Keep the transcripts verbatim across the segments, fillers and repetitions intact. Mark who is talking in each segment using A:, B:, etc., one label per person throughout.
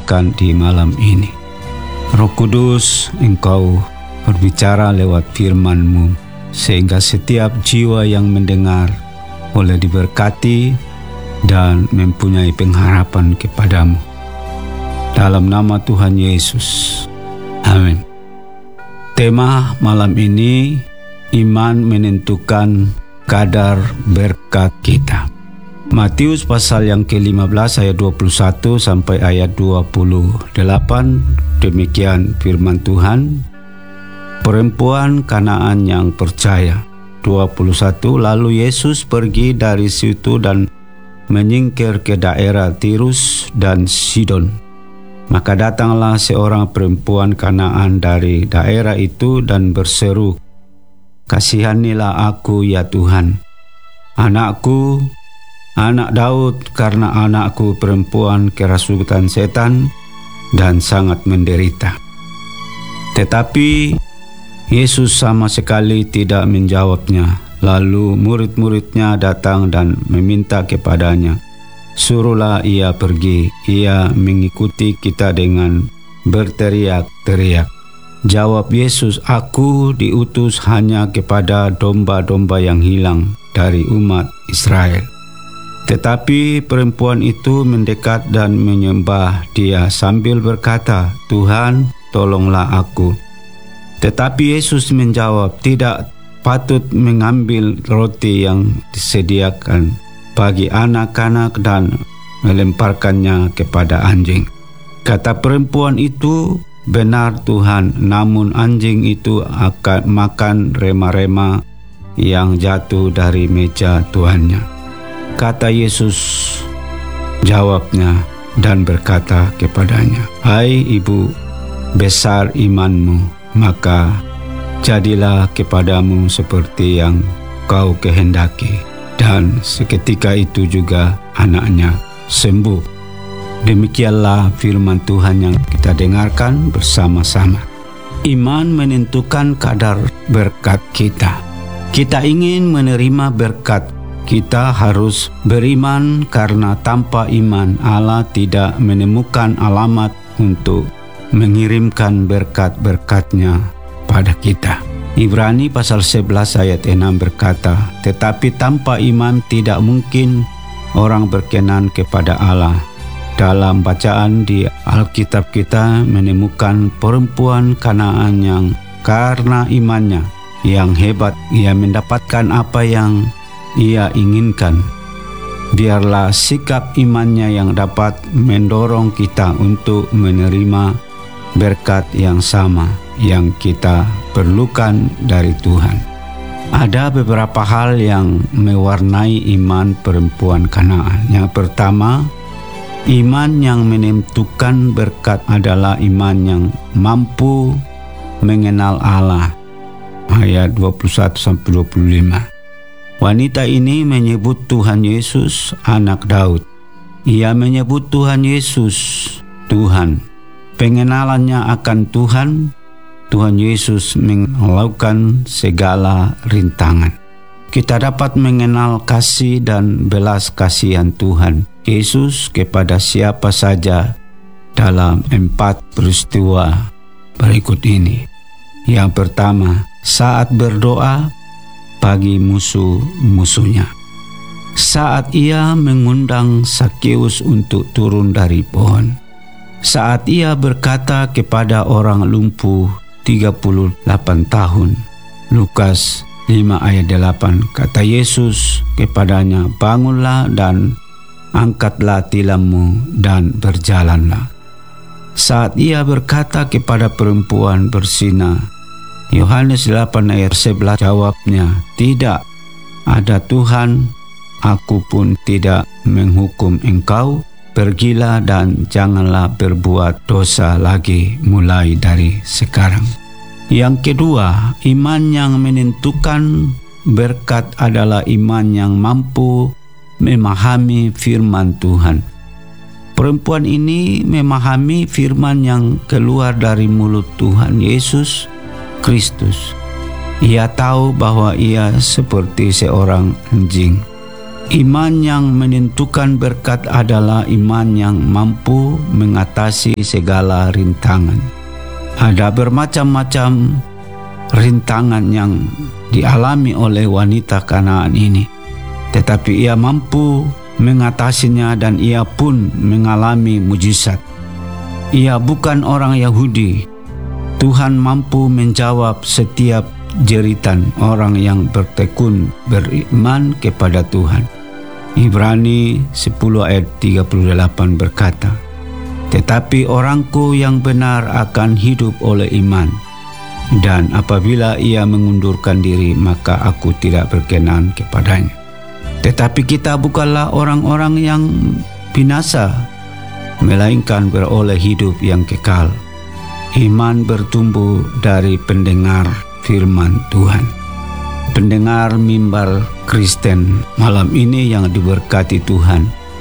A: renungkan di malam ini. Roh Kudus, Engkau berbicara lewat firman-Mu, sehingga setiap jiwa yang mendengar boleh diberkati dan mempunyai pengharapan kepadamu. Dalam nama Tuhan Yesus, amin. Tema malam ini, iman menentukan kadar berkat kita. Matius pasal yang ke lima belas ayat dua puluh satu sampai ayat dua puluh delapan, demikian firman Tuhan. Perempuan Kanaan yang percaya. Dua puluh satu, lalu Yesus pergi dari situ dan menyingkir ke daerah Tirus dan Sidon. Maka datanglah seorang perempuan Kanaan dari daerah itu dan berseru, "Kasihanilah aku ya Tuhan, anakku, anak Daud, karena anakku perempuan kerasukan setan dan sangat menderita." Tetapi Yesus sama sekali tidak menjawabnya. Lalu murid-muridnya datang dan meminta kepadanya, "Suruhlah ia pergi." Ia mengikuti kita dengan berteriak-teriak. Jawab Yesus, "Aku diutus hanya kepada domba-domba yang hilang dari umat Israel." Tetapi perempuan itu mendekat dan menyembah Dia sambil berkata, "Tuhan, tolonglah aku." Tetapi Yesus menjawab, "Tidak patut mengambil roti yang disediakan bagi anak-anak dan melemparkannya kepada anjing." Kata perempuan itu, "Benar Tuhan, namun anjing itu akan makan rema-rema yang jatuh dari meja tuannya." Kata Yesus jawabnya dan berkata kepadanya, "Hai ibu, besar imanmu, maka jadilah kepadamu seperti yang kau kehendaki." Dan seketika itu juga anaknya sembuh. Demikianlah firman Tuhan yang kita dengarkan bersama-sama. Iman menentukan kadar berkat kita. Kita ingin menerima berkat, kita harus beriman, karena tanpa iman Allah tidak menemukan alamat untuk mengirimkan berkat-berkatnya pada kita. Ibrani pasal sebelas ayat enam berkata, "Tetapi tanpa iman tidak mungkin orang berkenan kepada Allah." Dalam bacaan di Alkitab kita menemukan perempuan Kanaan yang karena imannya yang hebat, ia mendapatkan apa yang ia inginkan. Biarlah sikap imannya yang dapat mendorong kita untuk menerima berkat yang sama yang kita perlukan dari Tuhan. Ada beberapa hal yang mewarnai iman perempuan Kanaan. Yang pertama, iman yang menentukan berkat adalah iman yang mampu mengenal Allah. Ayat dua puluh satu sampai dua puluh lima. Wanita ini menyebut Tuhan Yesus anak Daud. Ia menyebut Tuhan Yesus Tuhan. Pengenalannya akan Tuhan, Tuhan Yesus melakukan segala rintangan. Kita dapat mengenal kasih dan belas kasihan Tuhan Yesus kepada siapa saja dalam empat peristiwa berikut ini. Yang pertama, saat berdoa bagi musuh-musuhnya. Saat ia mengundang Sakeus untuk turun dari pohon. Saat ia berkata kepada orang lumpuh tiga puluh delapan tahun. Lukas lima ayat delapan, kata Yesus kepadanya, "Bangunlah dan angkatlah tilammu dan berjalanlah." Saat ia berkata kepada perempuan berzina, Yohanes delapan ayat sebelas, jawabnya, "Tidak ada Tuhan, aku pun tidak menghukum engkau. Pergilah dan janganlah berbuat dosa lagi mulai dari sekarang." Yang kedua, iman yang menentukan berkat adalah iman yang mampu memahami firman Tuhan. Perempuan ini memahami firman yang keluar dari mulut Tuhan Yesus Kristus. Ia tahu bahwa ia seperti seorang anjing. Iman yang menentukan berkat adalah iman yang mampu mengatasi segala rintangan. Ada bermacam-macam rintangan yang dialami oleh wanita Kanaan ini, tetapi ia mampu mengatasinya dan ia pun mengalami mujizat. Ia bukan orang Yahudi. Tuhan mampu menjawab setiap jeritan orang yang bertekun beriman kepada Tuhan. Ibrani sepuluh ayat tiga puluh delapan berkata, "Tetapi orangku yang benar akan hidup oleh iman, dan apabila ia mengundurkan diri, maka aku tidak berkenan kepadanya." Tetapi kita bukanlah orang-orang yang binasa, melainkan beroleh hidup yang kekal. Iman bertumbuh dari pendengar firman Tuhan. Pendengar mimbar Kristen malam ini yang diberkati Tuhan,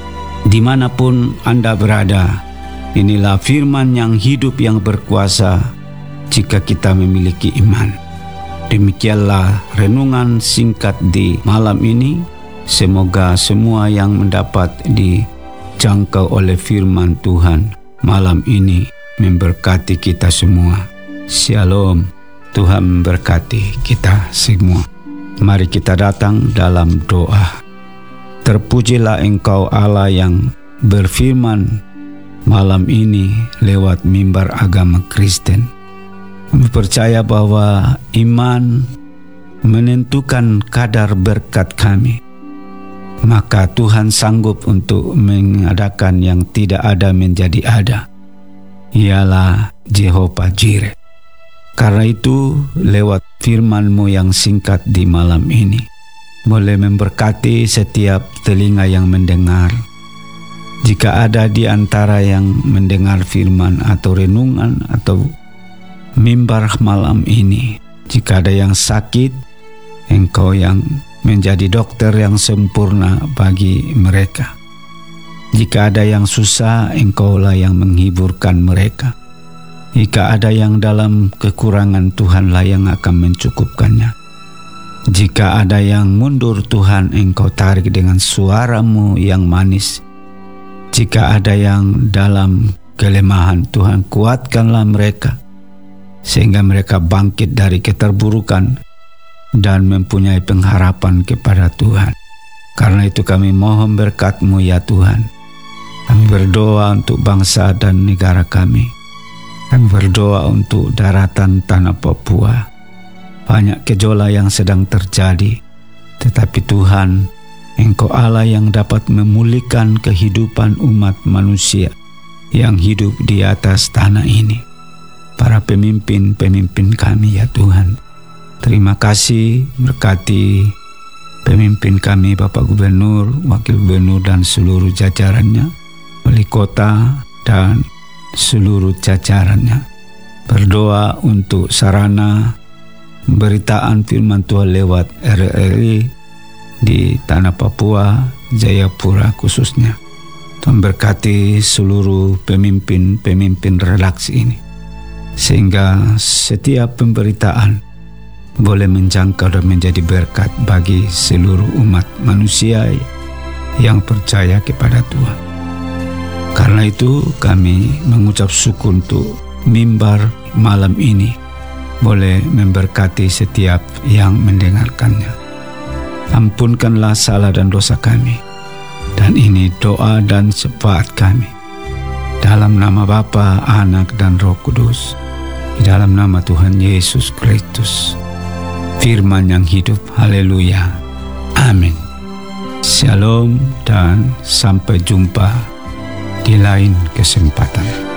A: dimanapun Anda berada, inilah firman yang hidup yang berkuasa jika kita memiliki iman. Demikianlah renungan singkat di malam ini. Semoga semua yang mendapat dijangkau oleh firman Tuhan malam ini memberkati kita semua. Shalom. Tuhan memberkati kita semua. Mari kita datang dalam doa. Terpujilah Engkau Allah yang berfirman malam ini lewat mimbar agama Kristen. Kami percaya bahwa iman menentukan kadar berkat kami. Maka Tuhan sanggup untuk mengadakan yang tidak ada menjadi ada. Ialah Jehovah Jireh. Karena itu, lewat firman-Mu yang singkat di malam ini, boleh memberkati setiap telinga yang mendengar. Jika ada di antara yang mendengar firman atau renungan atau mimbar malam ini, jika ada yang sakit, Engkau yang menjadi dokter yang sempurna bagi mereka. Jika ada yang susah, Engkaulah yang menghiburkan mereka. Jika ada yang dalam kekurangan, Tuhanlah yang akan mencukupkannya. Jika ada yang mundur, Tuhan Engkau tarik dengan suara-Mu yang manis. Jika ada yang dalam kelemahan, Tuhan kuatkanlah mereka, sehingga mereka bangkit dari keterburukan dan mempunyai pengharapan kepada Tuhan. Karena itu kami mohon berkat-Mu ya Tuhan. Kami berdoa untuk bangsa dan negara kami. Kami berdoa untuk daratan tanah Papua. Banyak gejolak yang sedang terjadi, tetapi Tuhan, Engkau Allah yang dapat memulihkan kehidupan umat manusia yang hidup di atas tanah ini. Para pemimpin-pemimpin kami ya Tuhan, terima kasih, berkati pemimpin kami, Bapak Gubernur, Wakil Gubernur dan seluruh jajarannya, Wali Kota dan seluruh jajarannya. Berdoa untuk sarana pemberitaan firman Tuhan lewat R R I di tanah Papua, Jayapura khususnya. Tuhan berkati seluruh pemimpin-pemimpin redaksi ini, sehingga setiap pemberitaan boleh menjangkau dan menjadi berkat bagi seluruh umat manusia yang percaya kepada Tuhan. Karena itu kami mengucap syukur untuk mimbar malam ini boleh memberkati setiap yang mendengarkannya. Ampunkanlah salah dan dosa kami, dan ini doa dan syafaat kami. Dalam nama Bapa, Anak dan Roh Kudus, di dalam nama Tuhan Yesus Kristus, firman yang hidup. Haleluya. Amin. Shalom dan sampai jumpa di lain kesempatan.